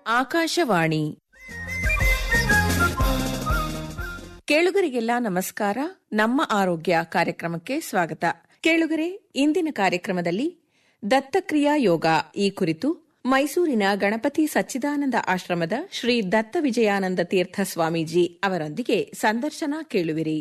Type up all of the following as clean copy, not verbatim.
ಆಕಾಶವಾಣಿ ಕೇಳುಗರಿಗೆಲ್ಲ ನಮಸ್ಕಾರ. ನಮ್ಮ ಆರೋಗ್ಯ ಕಾರ್ಯಕ್ರಮಕ್ಕೆ ಸ್ವಾಗತ. ಕೇಳುಗರೆ, ಇಂದಿನ ಕಾರ್ಯಕ್ರಮದಲ್ಲಿ ದತ್ತಕ್ರಿಯಾ ಯೋಗ ಈ ಕುರಿತು ಮೈಸೂರಿನ ಗಣಪತಿ ಸಚ್ಚಿದಾನಂದ ಆಶ್ರಮದ ಶ್ರೀ ದತ್ತ ವಿಜಯಾನಂದ ತೀರ್ಥ ಸ್ವಾಮೀಜಿ ಅವರೊಂದಿಗೆ ಸಂದರ್ಶನ ಕೇಳುವಿರಿ.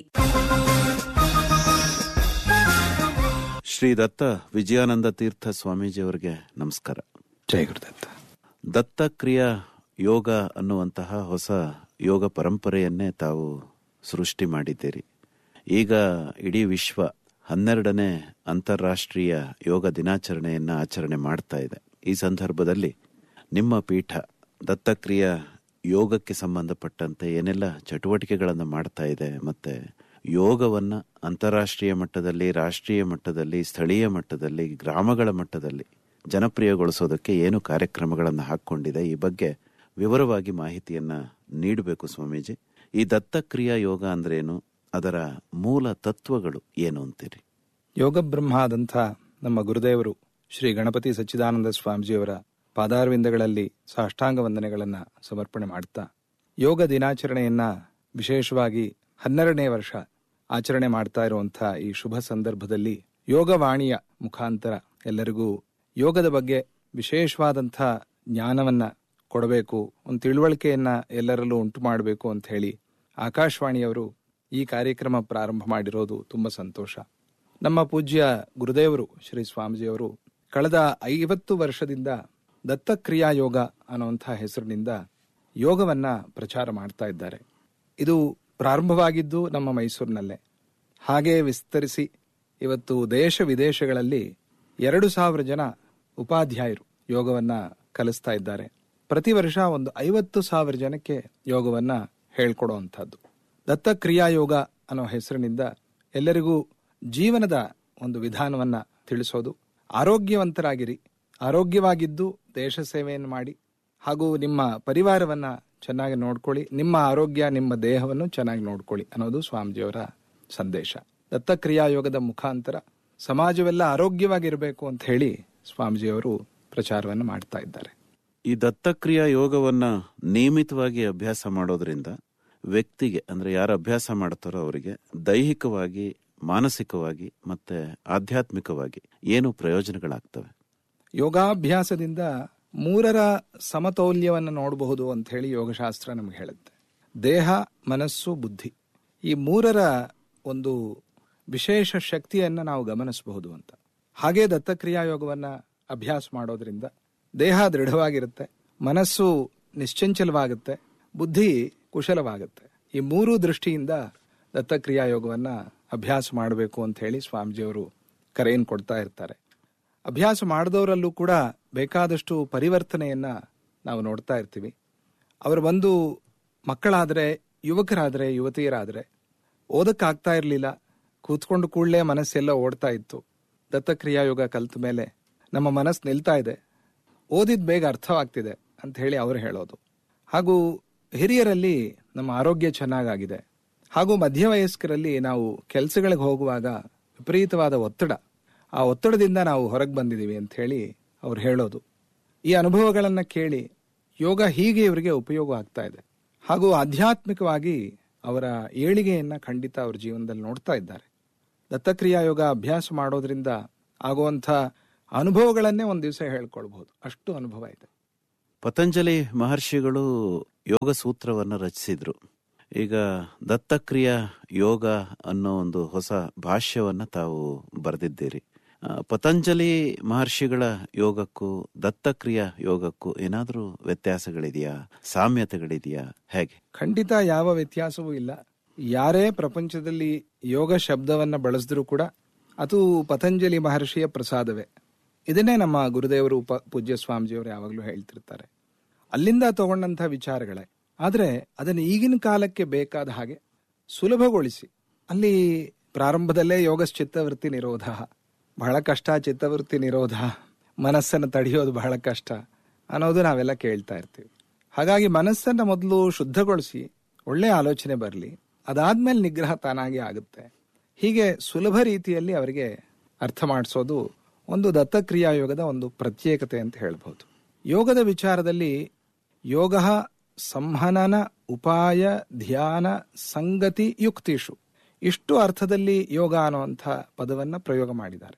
ಶ್ರೀ ದತ್ತ ವಿಜಯಾನಂದ ತೀರ್ಥ ಸ್ವಾಮೀಜಿಯವರಿಗೆ ನಮಸ್ಕಾರ. ಜಯ ಗುರುದತ್ತ. ದತ್ತಕ್ರಿಯಾ ಯೋಗ ಅನ್ನುವಂತಹ ಹೊಸ ಯೋಗ ಪರಂಪರೆಯನ್ನೇ ತಾವು ಸೃಷ್ಟಿ ಮಾಡಿದ್ದೀರಿ. ಈಗ ಇಡೀ ವಿಶ್ವ 12ನೇ ಅಂತಾರಾಷ್ಟ್ರೀಯ ಯೋಗ ದಿನಾಚರಣೆಯನ್ನು ಆಚರಣೆ ಮಾಡ್ತಾ ಇದೆ. ಈ ಸಂದರ್ಭದಲ್ಲಿ ನಿಮ್ಮ ಪೀಠ ದತ್ತಕ್ರಿಯಾ ಯೋಗಕ್ಕೆ ಸಂಬಂಧಪಟ್ಟಂತೆ ಏನೆಲ್ಲ ಚಟುವಟಿಕೆಗಳನ್ನು ಮಾಡ್ತಾ ಇದೆ, ಮತ್ತೆ ಯೋಗವನ್ನ ಅಂತಾರಾಷ್ಟ್ರೀಯ ಮಟ್ಟದಲ್ಲಿ, ರಾಷ್ಟ್ರೀಯ ಮಟ್ಟದಲ್ಲಿ, ಸ್ಥಳೀಯ ಮಟ್ಟದಲ್ಲಿ, ಗ್ರಾಮಗಳ ಮಟ್ಟದಲ್ಲಿ ಜನಪ್ರಿಯಗೊಳಿಸೋದಕ್ಕೆ ಏನು ಕಾರ್ಯಕ್ರಮಗಳನ್ನು ಹಾಕೊಂಡಿದೆ, ಈ ಬಗ್ಗೆ ವಿವರವಾಗಿ ಮಾಹಿತಿಯನ್ನ ನೀಡಬೇಕು ಸ್ವಾಮೀಜಿ. ಈ ದತ್ತಕ್ರಿಯಾ ಯೋಗ ಅಂದ್ರೇನು, ಅದರ ಮೂಲ ತತ್ವಗಳು ಏನು ಅಂತೀರಿ? ಯೋಗ ಬ್ರಹ್ಮಾದಂಥ ನಮ್ಮ ಗುರುದೇವರು ಶ್ರೀ ಗಣಪತಿ ಸಚ್ಚಿದಾನಂದ ಸ್ವಾಮೀಜಿಯವರ ಪಾದಾರವಿಂದಗಳಲ್ಲಿ ಸಾಷ್ಟಾಂಗ ವಂದನೆಗಳನ್ನು ಸಮರ್ಪಣೆ ಮಾಡ್ತಾ, ಯೋಗ ದಿನಾಚರಣೆಯನ್ನ ವಿಶೇಷವಾಗಿ 12ನೇ ವರ್ಷ ಆಚರಣೆ ಮಾಡ್ತಾ ಇರುವಂಥ ಈ ಶುಭ ಸಂದರ್ಭದಲ್ಲಿ ಯೋಗವಾಣಿಯ ಮುಖಾಂತರ ಎಲ್ಲರಿಗೂ ಯೋಗದ ಬಗ್ಗೆ ವಿಶೇಷವಾದಂಥ ಜ್ಞಾನವನ್ನ ಕೊಡಬೇಕು, ಒಂದು ತಿಳುವಳಿಕೆಯನ್ನ ಎಲ್ಲರಲ್ಲೂ ಉಂಟು ಮಾಡಬೇಕು ಅಂತ ಹೇಳಿ ಆಕಾಶವಾಣಿಯವರು ಈ ಕಾರ್ಯಕ್ರಮ ಪ್ರಾರಂಭ ಮಾಡಿರೋದು ತುಂಬಾ ಸಂತೋಷ. ನಮ್ಮ ಪೂಜ್ಯ ಗುರುದೇವರು ಶ್ರೀ ಸ್ವಾಮೀಜಿಯವರು ಕಳೆದ 50 ವರ್ಷದಿಂದ ದತ್ತಕ್ರಿಯಾ ಯೋಗ ಅನ್ನುವಂಥ ಹೆಸರಿನಿಂದ ಯೋಗವನ್ನ ಪ್ರಚಾರ ಮಾಡ್ತಾ ಇದ್ದಾರೆ. ಇದು ಪ್ರಾರಂಭವಾಗಿದ್ದು ನಮ್ಮ ಮೈಸೂರಿನಲ್ಲೇ, ಹಾಗೆ ವಿಸ್ತರಿಸಿ ಇವತ್ತು ದೇಶ ವಿದೇಶಗಳಲ್ಲಿ 2,000 ಜನ ಉಪಾಧ್ಯಾಯರು ಯೋಗವನ್ನ ಕಲಿಸ್ತಾ ಇದ್ದಾರೆ. ಪ್ರತಿ ವರ್ಷ ಒಂದು 50,000 ಜನಕ್ಕೆ ಯೋಗವನ್ನ ಹೇಳ್ಕೊಡುವಂಥದ್ದು. ದತ್ತಕ್ರಿಯಾ ಯೋಗ ಅನ್ನೋ ಹೆಸರಿನಿಂದ ಎಲ್ಲರಿಗೂ ಜೀವನದ ಒಂದು ವಿಧಾನವನ್ನ ತಿಳಿಸೋದು. ಆರೋಗ್ಯವಂತರಾಗಿರಿ, ಆರೋಗ್ಯವಾಗಿದ್ದು ದೇಶ ಸೇವೆಯನ್ನು ಮಾಡಿ, ಹಾಗೂ ನಿಮ್ಮ ಪರಿವಾರವನ್ನ ಚೆನ್ನಾಗಿ ನೋಡ್ಕೊಳ್ಳಿ, ನಿಮ್ಮ ಆರೋಗ್ಯ ನಿಮ್ಮ ದೇಹವನ್ನು ಚೆನ್ನಾಗಿ ನೋಡ್ಕೊಳ್ಳಿ ಅನ್ನೋದು ಸ್ವಾಮೀಜಿಯವರ ಸಂದೇಶ. ದತ್ತಕ್ರಿಯಾ ಯೋಗದ ಮುಖಾಂತರ ಸಮಾಜವೆಲ್ಲ ಆರೋಗ್ಯವಾಗಿರಬೇಕು ಅಂತ ಹೇಳಿ ಸ್ವಾಮೀಜಿಯವರು ಪ್ರಚಾರವನ್ನು ಮಾಡ್ತಾ ಇದ್ದಾರೆ. ಈ ದತ್ತಕ್ರಿಯಾ ಯೋಗವನ್ನ ನಿಯಮಿತವಾಗಿ ಅಭ್ಯಾಸ ಮಾಡೋದ್ರಿಂದ ವ್ಯಕ್ತಿಗೆ, ಅಂದ್ರೆ ಯಾರು ಅಭ್ಯಾಸ ಮಾಡ್ತಾರೋ ಅವರಿಗೆ ದೈಹಿಕವಾಗಿ, ಮಾನಸಿಕವಾಗಿ ಮತ್ತೆ ಆಧ್ಯಾತ್ಮಿಕವಾಗಿ ಏನು ಪ್ರಯೋಜನಗಳಾಗ್ತವೆ? ಯೋಗಾಭ್ಯಾಸದಿಂದ 3ರ ಸಮತೌಲ್ಯವನ್ನು ನೋಡಬಹುದು ಅಂತ ಹೇಳಿ ಯೋಗಶಾಸ್ತ್ರ ನಮಗೆ ಹೇಳುತ್ತೆ. ದೇಹ, ಮನಸ್ಸು, ಬುದ್ಧಿ, ಈ 3ರ ಒಂದು ವಿಶೇಷ ಶಕ್ತಿಯನ್ನ ನಾವು ಗಮನಿಸಬಹುದು ಅಂತ. ಹಾಗೆ ದತ್ತಕ್ರಿಯಾ ಯೋಗವನ್ನ ಅಭ್ಯಾಸ ಮಾಡೋದ್ರಿಂದ ದೇಹ ದೃಢವಾಗಿರುತ್ತೆ, ಮನಸ್ಸು ನಿಶ್ಚಂಚಲವಾಗುತ್ತೆ, ಬುದ್ಧಿ ಕುಶಲವಾಗುತ್ತೆ. ಈ 3 ದೃಷ್ಟಿಯಿಂದ ದತ್ತಕ್ರಿಯಾ ಯೋಗವನ್ನ ಅಭ್ಯಾಸ ಮಾಡಬೇಕು ಅಂತ ಹೇಳಿ ಸ್ವಾಮೀಜಿಯವರು ಕರೆಯನ್ನು ಕೊಡ್ತಾ ಇರ್ತಾರೆ. ಅಭ್ಯಾಸ ಮಾಡಿದವರಲ್ಲೂ ಕೂಡ ಬೇಕಾದಷ್ಟು ಪರಿವರ್ತನೆಯನ್ನ ನಾವು ನೋಡ್ತಾ ಇರ್ತೀವಿ. ಅವರು ಬಂದು ಮಕ್ಕಳಾದರೆ, ಯುವಕರಾದರೆ, ಯುವತಿಯರಾದರೆ ಓದಕ್ಕಾಗ್ತಾ ಇರಲಿಲ್ಲ, ಕೂತ್ಕೊಂಡು ಕೂಡಲೇ ಮನಸ್ಸೆಲ್ಲ ಓಡ್ತಾ ಇತ್ತು. ದತ್ತಕ್ರಿಯಾ ಯೋಗ ಕಲಿತ ಮೇಲೆ ನಮ್ಮ ಮನಸ್ಸು ನಿಲ್ತಾ ಇದೆ, ಓದಿದ್ ಬೇಗ ಅರ್ಥವಾಗ್ತಿದೆ ಅಂತ ಹೇಳಿ ಅವರು ಹೇಳೋದು. ಹಾಗೂ ಹಿರಿಯರಲ್ಲಿ ನಮ್ಮ ಆರೋಗ್ಯ ಚೆನ್ನಾಗಾಗಿದೆ, ಹಾಗೂ ಮಧ್ಯವಯಸ್ಕರಲ್ಲಿ ನಾವು ಕೆಲಸಗಳಿಗೆ ಹೋಗುವಾಗ ವಿಪರೀತವಾದ ಒತ್ತಡ, ಆ ಒತ್ತಡದಿಂದ ನಾವು ಹೊರಗೆ ಬಂದಿದ್ದೀವಿ ಅಂತ ಹೇಳಿ ಅವ್ರು ಹೇಳೋದು. ಈ ಅನುಭವಗಳನ್ನು ಕೇಳಿ ಯೋಗ ಹೀಗೆ ಇವರಿಗೆ ಉಪಯೋಗ ಆಗ್ತಾ ಇದೆ. ಹಾಗೂ ಆಧ್ಯಾತ್ಮಿಕವಾಗಿ ಅವರ ಏಳಿಗೆಯನ್ನ ಖಂಡಿತ ಅವ್ರ ಜೀವನದಲ್ಲಿ ನೋಡ್ತಾ ಇದ್ದಾರೆ. ದತ್ತಕ್ರಿಯಾ ಯೋಗ ಅಭ್ಯಾಸ ಮಾಡೋದ್ರಿಂದ ಆಗುವಂಥ ಅನುಭವಗಳನ್ನೇ ಒಂದು ದಿವಸ ಹೇಳ್ಕೊಳ್ಬಹುದು, ಅಷ್ಟು ಅನುಭವ ಇದೆ. ಪತಂಜಲಿ ಮಹರ್ಷಿಗಳು ಯೋಗ ಸೂತ್ರವನ್ನು ರಚಿಸಿದ್ರು. ಈಗ ದತ್ತಕ್ರಿಯಾ ಯೋಗ ಅನ್ನೋ ಒಂದು ಹೊಸ ಭಾಷ್ಯವನ್ನ ತಾವು ಬರೆದಿದ್ದೀರಿ. ಪತಂಜಲಿ ಮಹರ್ಷಿಗಳ ಯೋಗಕ್ಕೂ ದತ್ತಕ್ರಿಯಾ ಯೋಗಕ್ಕೂ ಏನಾದರೂ ವ್ಯತ್ಯಾಸಗಳಿದೆಯಾ, ಸಾಮ್ಯತೆಗಳಿದೆಯಾ, ಹೇಗೆ? ಖಂಡಿತ ಯಾವ ವ್ಯತ್ಯಾಸವೂ ಇಲ್ಲ. ಯಾರೇ ಪ್ರಪಂಚದಲ್ಲಿ ಯೋಗ ಶಬ್ದವನ್ನ ಬಳಸಿದ್ರೂ ಕೂಡ ಅದು ಪತಂಜಲಿ ಮಹರ್ಷಿಯ ಪ್ರಸಾದವೇ. ಇದನ್ನೇ ನಮ್ಮ ಗುರುದೇವರು ಪೂಜ್ಯ ಸ್ವಾಮೀಜಿಯವರು ಯಾವಾಗಲೂ ಹೇಳ್ತಿರ್ತಾರೆ. ಅಲ್ಲಿಂದ ತಗೊಂಡಂಥ ವಿಚಾರಗಳೇ, ಆದರೆ ಅದನ್ನು ಈಗಿನ ಕಾಲಕ್ಕೆ ಬೇಕಾದ ಹಾಗೆ ಸುಲಭಗೊಳಿಸಿ, ಅಲ್ಲಿ ಪ್ರಾರಂಭದಲ್ಲೇ ಯೋಗ ಚಿತ್ತವೃತ್ತಿ ನಿರೋಧ ಬಹಳ ಕಷ್ಟ, ಚಿತ್ತವೃತ್ತಿ ನಿರೋಧ, ಮನಸ್ಸನ್ನು ತಡೆಯೋದು ಬಹಳ ಕಷ್ಟ ಅನ್ನೋದು ನಾವೆಲ್ಲ ಕೇಳ್ತಾ ಇರ್ತೀವಿ. ಹಾಗಾಗಿ ಮನಸ್ಸನ್ನು ಮೊದಲು ಶುದ್ಧಗೊಳಿಸಿ ಒಳ್ಳೆ ಆಲೋಚನೆ ಬರಲಿ, ಅದಾದ್ಮೇಲೆ ನಿಗ್ರಹ ತಾನಾಗಿ ಆಗುತ್ತೆ. ಹೀಗೆ ಸುಲಭ ರೀತಿಯಲ್ಲಿ ಅವರಿಗೆ ಅರ್ಥ ಮಾಡಿಸೋದು ಒಂದು ದತ್ತಕ್ರಿಯಾ ಯೋಗದ ಒಂದು ಪ್ರತ್ಯೇಕತೆ ಅಂತ ಹೇಳ್ಬೋದು. ಯೋಗದ ವಿಚಾರದಲ್ಲಿ ಯೋಗ ಸಂಹನನ ಉಪಾಯ ಧ್ಯಾನ ಸಂಗತಿ ಯುಕ್ತಿಷು, ಇಷ್ಟು ಅರ್ಥದಲ್ಲಿ ಯೋಗ ಅನ್ನುವಂಥ ಪದವನ್ನ ಪ್ರಯೋಗ ಮಾಡಿದ್ದಾರೆ.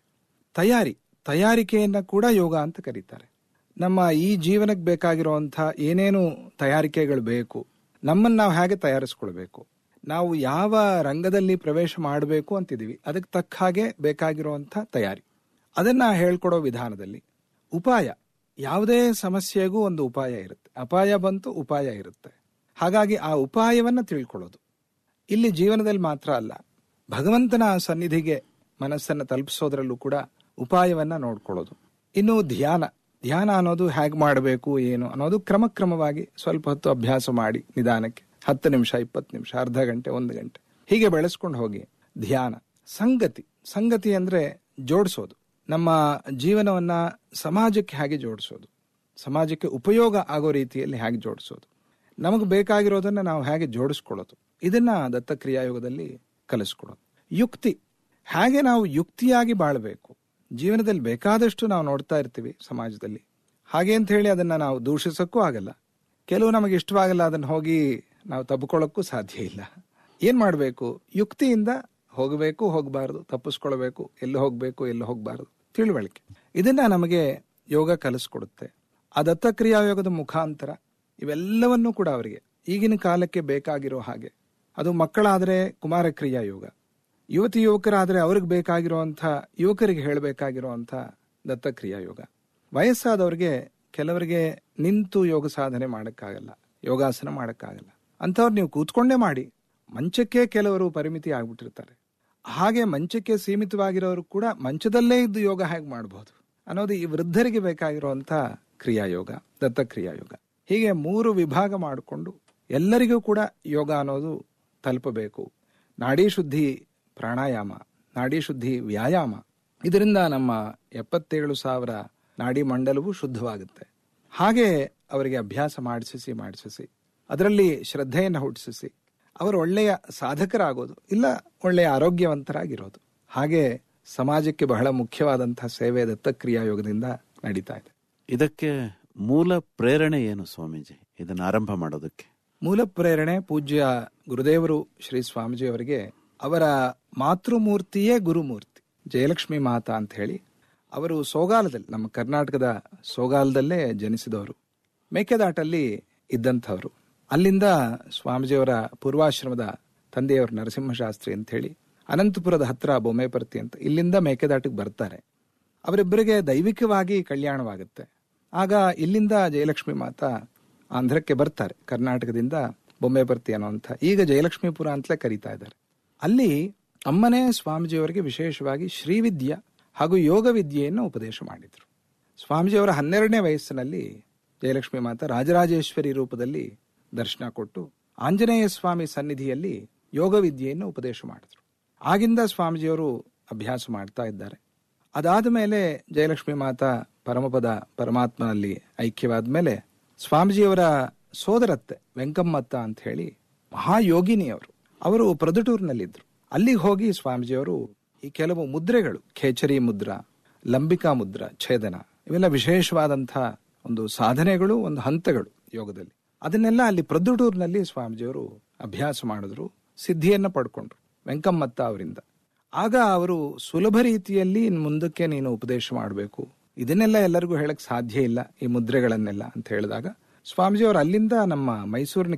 ತಯಾರಿಕೆಯನ್ನ ಕೂಡ ಯೋಗ ಅಂತ ಕರೀತಾರೆ. ನಮ್ಮ ಈ ಜೀವನಕ್ಕೆ ಬೇಕಾಗಿರುವಂಥ ಏನೇನು ತಯಾರಿಕೆಗಳು ಬೇಕು, ನಮ್ಮನ್ನು ನಾವು ಹೇಗೆ ತಯಾರಿಸ್ಕೊಳ್ಬೇಕು, ನಾವು ಯಾವ ರಂಗದಲ್ಲಿ ಪ್ರವೇಶ ಮಾಡಬೇಕು ಅಂತಿದ್ದೀವಿ, ಅದಕ್ಕೆ ತಕ್ಕ ಹಾಗೆ ಬೇಕಾಗಿರುವಂಥ ತಯಾರಿ, ಅದನ್ನ ಹೇಳ್ಕೊಡೋ ವಿಧಾನದಲ್ಲಿ ಉಪಾಯ, ಯಾವುದೇ ಸಮಸ್ಯೆಗೂ ಒಂದು ಉಪಾಯ ಇರುತ್ತೆ. ಅಪಾಯ ಬಂತು, ಉಪಾಯ ಇರುತ್ತೆ. ಹಾಗಾಗಿ ಆ ಉಪಾಯವನ್ನ ತಿಳ್ಕೊಳ್ಳೋದು ಇಲ್ಲಿ ಜೀವನದಲ್ಲಿ ಮಾತ್ರ ಅಲ್ಲ, ಭಗವಂತನ ಸನ್ನಿಧಿಗೆ ಮನಸ್ಸನ್ನು ತಲುಪಿಸೋದ್ರಲ್ಲೂ ಕೂಡ ಉಪಾಯವನ್ನ ನೋಡ್ಕೊಳ್ಳೋದು. ಇನ್ನು ಧ್ಯಾನ ಅನ್ನೋದು ಹೇಗೆ ಮಾಡಬೇಕು ಏನು ಅನ್ನೋದು ಕ್ರಮಕ್ರಮವಾಗಿ ಸ್ವಲ್ಪ ಹೊತ್ತು ಅಭ್ಯಾಸ ಮಾಡಿ ನಿಧಾನಕ್ಕೆ 10 ನಿಮಿಷ 20 ನಿಮಿಷ ಅರ್ಧ ಗಂಟೆ 1 ಗಂಟೆ ಹೀಗೆ ಬೆಳೆಸ್ಕೊಂಡು ಹೋಗಿ ಧ್ಯಾನ. ಸಂಗತಿ ಅಂದ್ರೆ ಜೋಡಿಸೋದು, ನಮ್ಮ ಜೀವನವನ್ನ ಸಮಾಜಕ್ಕೆ ಹೇಗೆ ಜೋಡಿಸೋದು, ಸಮಾಜಕ್ಕೆ ಉಪಯೋಗ ಆಗೋ ರೀತಿಯಲ್ಲಿ ಹೇಗೆ ಜೋಡಿಸೋದು, ನಮಗೆ ಬೇಕಾಗಿರೋದನ್ನ ನಾವು ಹೇಗೆ ಜೋಡಿಸ್ಕೊಳ್ಳೋದು, ಇದನ್ನ ದತ್ತಕ್ರಿಯಾಯೋಗದಲ್ಲಿ ಕಲಿಸ್ಕೊಡೋದು. ಯುಕ್ತಿ, ಹೇಗೆ ನಾವು ಯುಕ್ತಿಯಾಗಿ ಬಾಳಬೇಕು. ಜೀವನದಲ್ಲಿ ಬೇಕಾದಷ್ಟು ನಾವು ನೋಡ್ತಾ ಇರ್ತೀವಿ ಸಮಾಜದಲ್ಲಿ, ಹಾಗೆ ಅಂತ ಹೇಳಿ ಅದನ್ನ ನಾವು ದೂಷಿಸಕ್ಕೂ ಆಗಲ್ಲ. ಕೆಲವು ನಮಗೆ ಇಷ್ಟವಾಗಲ್ಲ, ಅದನ್ನ ಹೋಗಿ ನಾವು ತಬ್ಕೊಳ್ಳೋಕ್ಕೂ ಸಾಧ್ಯ ಇಲ್ಲ. ಏನ್ ಮಾಡಬೇಕು, ಯುಕ್ತಿಯಿಂದ ಹೋಗಬೇಕು, ಹೋಗಬಾರದು, ತಪ್ಪಿಸ್ಕೊಳ್ಬೇಕು, ಎಲ್ಲಿ ಹೋಗ್ಬೇಕು ಎಲ್ಲಿ ಹೋಗಬಾರದು, ತಿಳುವಳಿಕೆ, ಇದನ್ನ ನಮಗೆ ಯೋಗ ಕಲಿಸ್ಕೊಡುತ್ತೆ. ಆ ದತ್ತಕ್ರಿಯಾಯೋಗದ ಮುಖಾಂತರ ಇವೆಲ್ಲವನ್ನೂ ಕೂಡ ಅವರಿಗೆ ಈಗಿನ ಕಾಲಕ್ಕೆ ಬೇಕಾಗಿರೋ ಹಾಗೆ, ಅದು ಮಕ್ಕಳಾದ್ರೆ ಕುಮಾರ ಕ್ರಿಯಾ ಯೋಗ, ಯುವಕರಾದ್ರೆ ಅವ್ರಿಗೆ ಬೇಕಾಗಿರುವಂಥ ಯುವಕರಿಗೆ ಹೇಳಬೇಕಾಗಿರುವಂಥ ದತ್ತಕ್ರಿಯಾ ಯೋಗ, ವಯಸ್ಸಾದವ್ರಿಗೆ ಕೆಲವರಿಗೆ ನಿಂತು ಯೋಗ ಸಾಧನೆ ಮಾಡಕ್ಕಾಗಲ್ಲ, ಯೋಗಾಸನ ಮಾಡಕ್ಕಾಗಲ್ಲ, ಅಂಥವ್ರು ನೀವು ಕೂತ್ಕೊಂಡೇ ಮಾಡಿ. ಮಂಚಕ್ಕೆ ಕೆಲವರು ಪರಿಮಿತಿ ಆಗ್ಬಿಟ್ಟಿರ್ತಾರೆ, ಹಾಗೆ ಮಂಚಕ್ಕೆ ಸೀಮಿತವಾಗಿರೋರು ಕೂಡ ಮಂಚದಲ್ಲೇ ಇದ್ದು ಯೋಗ ಹೇಗೆ ಮಾಡಬಹುದು ಅನ್ನೋದು ಈ ವೃದ್ಧರಿಗೆ ಬೇಕಾಗಿರುವಂಥ ಕ್ರಿಯಾಯೋಗ, ದತ್ತಕ್ರಿಯಾಯೋಗ. ಹೀಗೆ 3 ವಿಭಾಗ ಮಾಡಿಕೊಂಡು ಎಲ್ಲರಿಗೂ ಕೂಡ ಯೋಗ ಅನ್ನೋದು ತಲುಪಬೇಕು. ನಾಡಿ ಶುದ್ಧಿ ಪ್ರಾಣಾಯಾಮ, ನಾಡಿ ಶುದ್ಧಿ ವ್ಯಾಯಾಮ, ಇದರಿಂದ ನಮ್ಮ 77,000 ನಾಡಿ ಮಂಡಲವು ಶುದ್ಧವಾಗುತ್ತೆ. ಹಾಗೆ ಅವರಿಗೆ ಅಭ್ಯಾಸ ಮಾಡಿಸಿ ಅದರಲ್ಲಿ ಶ್ರದ್ಧೆಯನ್ನು ಹುಟ್ಟಿಸಿ ಅವರು ಒಳ್ಳೆಯ ಸಾಧಕರಾಗೋದು, ಇಲ್ಲ ಒಳ್ಳೆಯ ಆರೋಗ್ಯವಂತರಾಗಿರೋದು. ಹಾಗೆ ಸಮಾಜಕ್ಕೆ ಬಹಳ ಮುಖ್ಯವಾದಂತಹ ಸೇವೆ ದತ್ತಕ್ರಿಯಾ ಯೋಗದಿಂದ ನಡೀತಾ ಇದೆ. ಇದಕ್ಕೆ ಮೂಲ ಪ್ರೇರಣೆ ಏನು ಸ್ವಾಮೀಜಿ, ಇದನ್ನು ಆರಂಭ ಮಾಡೋದಕ್ಕೆ? ಮೂಲ ಪ್ರೇರಣೆ ಪೂಜ್ಯ ಗುರುದೇವರು ಶ್ರೀ ಸ್ವಾಮೀಜಿ ಅವರಿಗೆ ಅವರ ಮಾತೃಮೂರ್ತಿಯೇ ಗುರುಮೂರ್ತಿ ಜಯಲಕ್ಷ್ಮಿ ಮಾತಾ ಅಂತ ಹೇಳಿ, ಅವರು ಸೋಗಾಲದಲ್ಲಿ, ನಮ್ಮ ಕರ್ನಾಟಕದ ಸೋಗಾಲದಲ್ಲೇ ಜನಿಸಿದವರು, ಮೇಕೆದಾಟಲ್ಲಿ ಇದ್ದಂಥವ್ರು. ಅಲ್ಲಿಂದ ಸ್ವಾಮೀಜಿಯವರ ಪೂರ್ವಾಶ್ರಮದ ತಂದೆಯವರು ನರಸಿಂಹಶಾಸ್ತ್ರಿ ಅಂತ ಹೇಳಿ ಅನಂತಪುರದ ಹತ್ರ ಬೊಮ್ಮೆಪರ್ತಿ ಅಂತ, ಇಲ್ಲಿಂದ ಮೇಕೆದಾಟಕ್ಕೆ ಬರ್ತಾರೆ. ಅವರಿಬ್ಬರಿಗೆ ದೈವಿಕವಾಗಿ ಕಲ್ಯಾಣವಾಗುತ್ತೆ. ಆಗ ಇಲ್ಲಿಂದ ಜಯಲಕ್ಷ್ಮಿ ಮಾತಾ ಆಂಧ್ರಕ್ಕೆ ಬರ್ತಾರೆ, ಕರ್ನಾಟಕದಿಂದ ಬೊಮ್ಮೆಪರ್ತಿ ಅನ್ನೋಂಥ, ಈಗ ಜಯಲಕ್ಷ್ಮೀಪುರ ಅಂತಲೇ ಕರೀತಾ ಇದ್ದಾರೆ. ಅಲ್ಲಿ ಅಮ್ಮನೇ ಸ್ವಾಮೀಜಿಯವರಿಗೆ ವಿಶೇಷವಾಗಿ ಶ್ರೀವಿದ್ಯೆ ಹಾಗೂ ಯೋಗ ವಿದ್ಯೆಯನ್ನು ಉಪದೇಶ ಮಾಡಿದ್ರು. ಸ್ವಾಮೀಜಿಯವರ 12ನೇ ವಯಸ್ಸಿನಲ್ಲಿ ಜಯಲಕ್ಷ್ಮಿ ಮಾತಾ ರಾಜರಾಜೇಶ್ವರಿ ರೂಪದಲ್ಲಿ ದರ್ಶನ ಕೊಟ್ಟು ಆಂಜನೇಯ ಸ್ವಾಮಿ ಸನ್ನಿಧಿಯಲ್ಲಿ ಯೋಗ ವಿದ್ಯೆಯನ್ನು ಉಪದೇಶ ಮಾಡಿದ್ರು. ಆಗಿಂದ ಸ್ವಾಮೀಜಿಯವರು ಅಭ್ಯಾಸ ಮಾಡ್ತಾ ಇದ್ದಾರೆ. ಅದಾದ ಮೇಲೆ ಜಯಲಕ್ಷ್ಮಿ ಮಾತಾ ಪರಮಪದ ಪರಮಾತ್ಮನಲ್ಲಿ ಐಕ್ಯವಾದ ಮೇಲೆ ಸ್ವಾಮೀಜಿಯವರ ಸೋದರತ್ತೆ ವೆಂಕಮ್ಮತ್ತ ಅಂತ ಹೇಳಿ ಮಹಾಯೋಗಿನಿಯವರು, ಅವರು ಪ್ರೊದಟೂರ್ನಲ್ಲಿದ್ರು. ಅಲ್ಲಿಗೆ ಹೋಗಿ ಸ್ವಾಮೀಜಿಯವರು ಈ ಕೆಲವು ಮುದ್ರೆಗಳು, ಖೇಚರಿ ಮುದ್ರಾ, ಲಂಬಿಕಾ ಮುದ್ರಾ, ಛೇದನ, ಇವೆಲ್ಲ ವಿಶೇಷವಾದಂಥ ಒಂದು ಸಾಧನೆಗಳು, ಒಂದು ಹಂತಗಳು ಯೋಗದಲ್ಲಿ. ಅದನ್ನೆಲ್ಲ ಅಲ್ಲಿ ಪ್ರೊದಟೂರ್ನಲ್ಲಿ ಸ್ವಾಮೀಜಿಯವರು ಅಭ್ಯಾಸ ಮಾಡಿದ್ರು, ಸಿದ್ಧಿಯನ್ನ ಪಡ್ಕೊಂಡ್ರು ವೆಂಕಮ್ಮತ್ತ ಅವರಿಂದ. ಆಗ ಅವರು ಸುಲಭ ರೀತಿಯಲ್ಲಿ ಮುಂದಕ್ಕೆ ನೀನು ಉಪದೇಶ ಮಾಡಬೇಕು, ಇದನ್ನೆಲ್ಲ ಎಲ್ಲರಿಗೂ ಹೇಳಕ್ ಸಾಧ್ಯ ಇಲ್ಲ ಈ ಮುದ್ರೆಗಳನ್ನೆಲ್ಲ ಅಂತ ಹೇಳಿದಾಗ ಸ್ವಾಮೀಜಿಯವರು ಅಲ್ಲಿಂದ ನಮ್ಮ ಮೈಸೂರಿನ